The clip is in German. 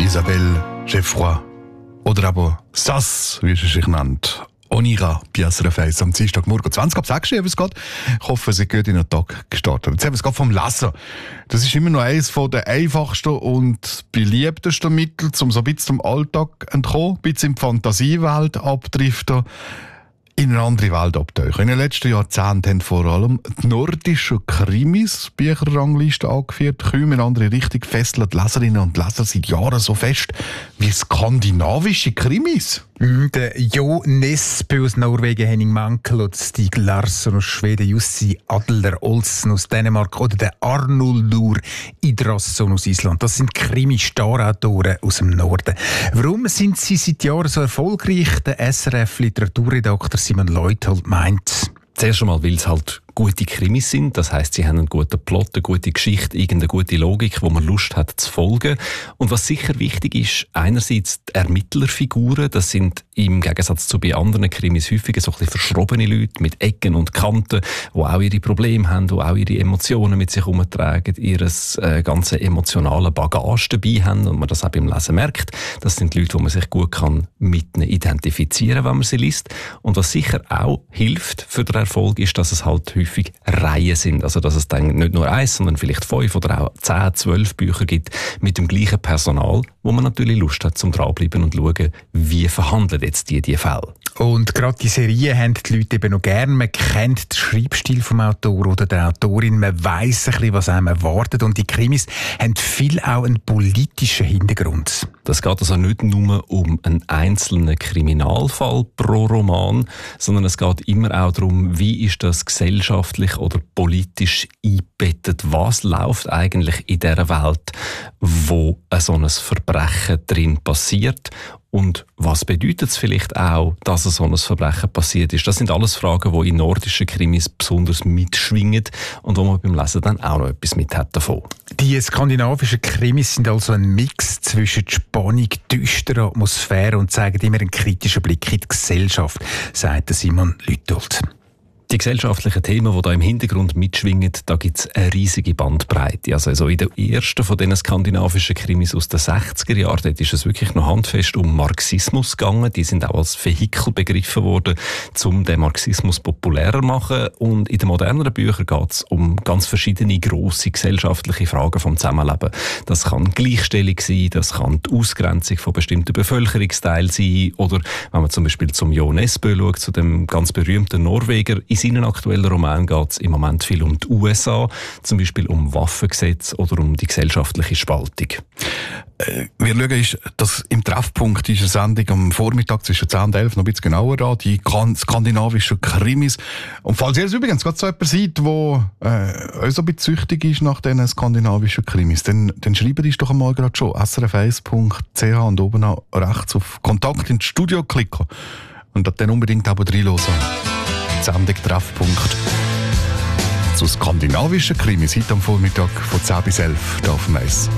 Isabelle Geoffroy oder aber Sass, wie sie sich nennt. Onira, Piasra Face, am Dienstagmorgen 20 ab 6 Uhr, wie es geht. Ich hoffe, Sie gut in den Tag gestartet. Jetzt haben wir es gerade vom Lesen. Das ist immer noch eines der einfachsten und beliebtesten Mittel, um so ein bisschen zum Alltag zu entkommen, ein bisschen in die Fantasiewelt abdriften, in eine andere Welt abtauchen. In den letzten Jahrzehnten haben vor allem die nordischen Krimis Bücherrangliste angeführt. Kaum in andere Richtung fesseln die Leserinnen und Leser seit Jahren so fest wie skandinavische Krimis. Der Jo Nesbø aus Norwegen, Henning Mankell und Stig Larsson aus Schweden, Jussi Adler Olsen aus Dänemark oder der Arnuldur Idrasson aus Island. Das sind Krimi-Starautoren aus dem Norden. Warum sind sie seit Jahren so erfolgreich? Der SRF-Literaturredakteur Simon Leuthold meint: Zuerst einmal, weil es halt gute Krimis sind. Das heisst, sie haben einen guten Plot, eine gute Geschichte, irgendeine gute Logik, wo man Lust hat zu folgen. Und was sicher wichtig ist, einerseits die Ermittlerfiguren. Das sind im Gegensatz zu bei anderen Krimis häufig so ein bisschen verschrobene Leute mit Ecken und Kanten, die auch ihre Probleme haben, die auch ihre Emotionen mit sich herumtragen, ihres ganze emotionale Bagage dabei haben und man das auch beim Lesen merkt. Das sind Leute, wo man sich gut kann mit ihnen identifizieren, wenn man sie liest. Und was sicher auch hilft für den Erfolg, ist, dass es halt häufig Reihen sind. Also, dass es dann nicht nur 1, sondern vielleicht 5 oder auch 10, 12 Bücher gibt mit dem gleichen Personal, wo man natürlich Lust hat, zum dranbleiben und schauen, wie verhandeln jetzt die Fälle. Und gerade die Serien haben die Leute eben noch gern. Man kennt den Schreibstil vom Autor oder der Autorin. Man weiss ein bisschen, was einem erwartet. Und die Krimis haben viel auch einen politischen Hintergrund. Das geht also nicht nur um einen einzelnen Kriminalfall pro Roman, sondern es geht immer auch darum, wie ist das gesellschaftlich oder politisch eingebettet. Was läuft eigentlich in dieser Welt, wo so ein Verbrechen drin passiert? Und was bedeutet es vielleicht auch, dass so ein Verbrechen passiert ist? Das sind alles Fragen, die in nordischen Krimis besonders mitschwingen und wo man beim Lesen dann auch noch etwas mit hat davon. Die skandinavischen Krimis sind also ein Mix zwischen Spannung, düsterer Atmosphäre und zeigen immer einen kritischen Blick in die Gesellschaft, sagt Simon Leuthold. Die gesellschaftlichen Themen, die da im Hintergrund mitschwingen, da gibt es eine riesige Bandbreite. Also in der ersten von diesen skandinavischen Krimis aus den 60er Jahren, dort ist es wirklich noch handfest um Marxismus gegangen. Die sind auch als Vehikel begriffen worden, um den Marxismus populärer zu machen. Und in den moderneren Büchern geht es um ganz verschiedene grosse gesellschaftliche Fragen vom Zusammenleben. Das kann Gleichstellung sein, das kann die Ausgrenzung von bestimmten Bevölkerungsteilen sein, oder wenn man zum Beispiel zum Jo Nesbø schaut, zu dem ganz berühmten Norweger. In seinen aktuellen Romanen geht es im Moment viel um die USA, zum Beispiel um Waffengesetze oder um die gesellschaftliche Spaltung. Wir schauen, ist, dass im Treffpunkt dieser Sendung am Vormittag zwischen 10 und 11 noch ein bisschen genauer an, die skandinavischen Krimis. Und falls ihr es übrigens gerade so jemand seid, der so ein bisschen süchtig ist nach diesen skandinavischen Krimis, dann schreibt uns doch einmal gerade schon srf1.ch und oben auch rechts auf Kontakt ins Studio klicken und dann unbedingt aber reinhören. Sendung Treffpunkt zu skandinavischen Krimis heute am Vormittag von 10 bis 11 hier auf dem Eis.